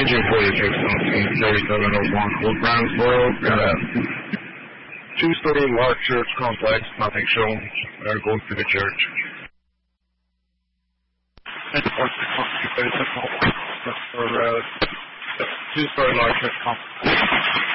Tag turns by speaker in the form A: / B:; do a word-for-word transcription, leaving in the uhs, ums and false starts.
A: Engine forty-six, thirty-seven oh one, Old Brownsboro, got a two-story large church complex, nothing shown. They're going to the church. Two-story large church complex.